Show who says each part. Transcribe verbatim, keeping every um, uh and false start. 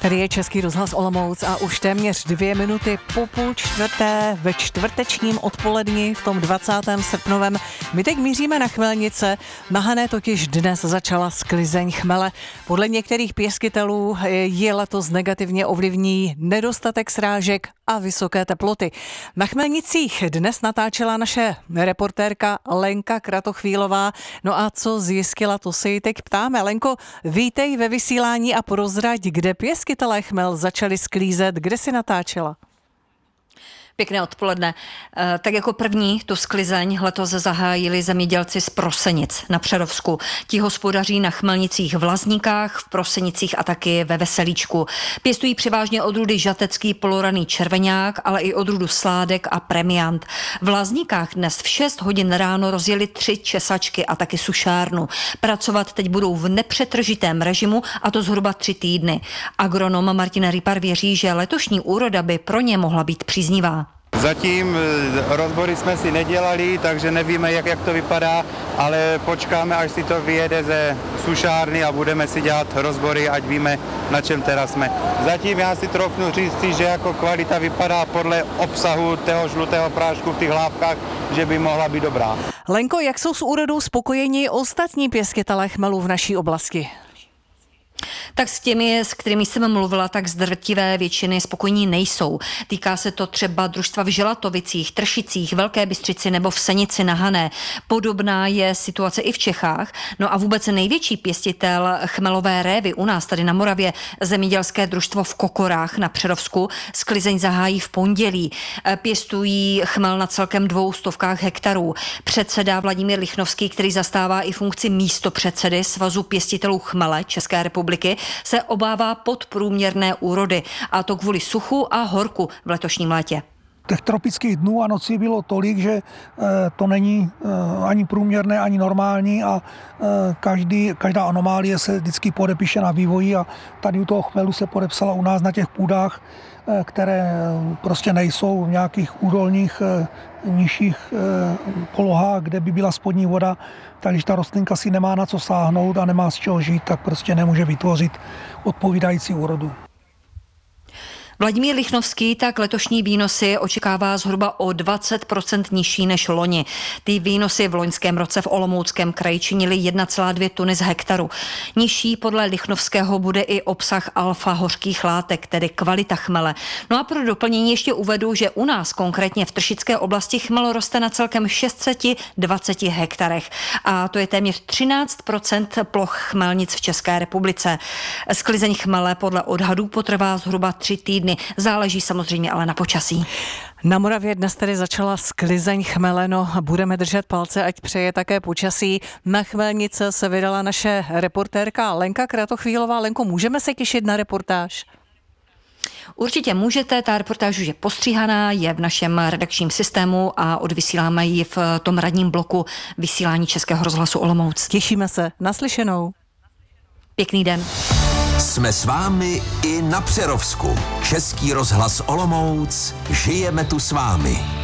Speaker 1: Tady je Český rozhlas Olomouc a už téměř dvě minuty po půl čtvrté ve čtvrtečním odpoledni v tom dvacátém srpnovém. My teď míříme na Chmelnice. Na Hané totiž dnes začala sklizeň chmele. Podle některých pěstitelů je letos negativně ovlivní nedostatek srážek a vysoké teploty. Na Chmelnicích dnes natáčela naše reportérka Lenka Kratochvílová. No a co zjistila, to se jí teď ptáme. Lenko, vítej ve vysílání a prozrať, kde pěstitelé chmel začali sklízet, kde si natáčela?
Speaker 2: Pěkné odpoledne. Tak jako první tu sklizeň letos zahájili zemědělci z Prosenic na Přerovsku. Ti hospodaří na Chmelnicích v Lazníkách, v Prosenicích a taky ve Veselíčku. Pěstují převážně odrůdy žatecký poloraný červeňák, ale i odrůdu sládek a premiant. V Lazníkách dnes v šest hodin ráno rozjeli tři česačky a taky sušárnu. Pracovat teď budou v nepřetržitém režimu a to zhruba tři týdny. Agronom Martin Rypar věří, že letošní úroda by pro ně mohla být příznivá.
Speaker 3: Zatím rozbory jsme si nedělali, takže nevíme, jak, jak to vypadá, ale počkáme, až si to vyjede ze sušárny a budeme si dělat rozbory, ať víme, na čem teda jsme. Zatím já si troufnu říct, že jako kvalita vypadá podle obsahu toho žlutého prášku v těch hlávkách, že by mohla být dobrá.
Speaker 1: Lenko, jak jsou s úrodou spokojeni ostatní pěstitelé chmelů v naší oblasti?
Speaker 2: Tak s těmi, s kterými jsem mluvila, tak z drtivé většiny spokojení nejsou. Týká se to třeba družstva v Želatovicích, Tršicích, Velké Bystřici nebo v Senici na Hané. Podobná je situace i v Čechách. No a vůbec největší pěstitel chmelové révy u nás tady na Moravě, zemědělské družstvo v Kokorách na Přerovsku, sklizeň zahájí v pondělí. Pěstují chmel na celkem dvou stovkách hektarů. Předseda Vladimír Lichnovský, který zastává i funkci místopředsedy Svazu pěstitelů chmele České republiky, se obává podprůměrné úrody, a to kvůli suchu a horku v letošním létě.
Speaker 4: Těch tropických dnů a nocí bylo tolik, že to není ani průměrné, ani normální a každý, každá anomálie se vždycky podepíše na vývoji a tady u toho chmelu se podepsala u nás na těch půdách, které prostě nejsou v nějakých údolních nižších polohách, kde by byla spodní voda, tak když ta rostlinka si nemá na co sáhnout a nemá z čeho žít, tak prostě nemůže vytvořit odpovídající úrodu.
Speaker 2: Vladimír Lichnovský tak letošní výnosy očekává zhruba o dvacet procent nižší než loni. Ty výnosy v loňském roce v Olomouckém kraji činily jedna celá dvě tuny z hektaru. Nižší podle Lichnovského bude i obsah alfa hořkých látek, tedy kvalita chmele. No a pro doplnění ještě uvedu, že u nás konkrétně v Tršické oblasti chmel roste na celkem šest set dvacet hektarech. A to je téměř třináct procent ploch chmelnic v České republice. Sklizeň chmele podle odhadů potrvá zhruba tři týdny. Záleží samozřejmě ale na počasí.
Speaker 1: Na Moravě dnes tedy začala sklizeň chmele, no a budeme držet palce, ať přeje také počasí. Na Chmelnice se vydala naše reportérka Lenka Kratochvílová. Lenko, můžeme se těšit na reportáž?
Speaker 2: Určitě můžete, ta reportáž už je postříhaná, je v našem redakčním systému a odvysíláme ji v tom radním bloku vysílání Českého rozhlasu Olomouc.
Speaker 1: Těšíme se, naslyšenou.
Speaker 2: Pěkný den.
Speaker 5: Jsme s vámi i na Přerovsku. Český rozhlas Olomouc, žijeme tu s vámi.